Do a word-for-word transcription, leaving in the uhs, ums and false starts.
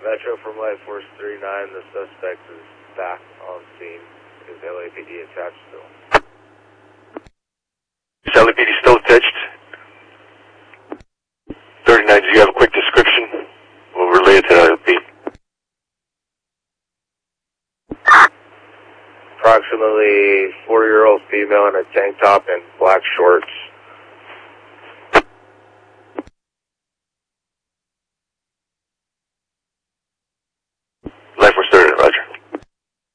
Metro from Light Force three nine, the suspect is back on scene. Is L A P D attached still? Is L A P D still attached? thirty-nine, do you have a quick description? We'll relay it to L A P D. Approximately forty-year-old female in a tank top and black shorts.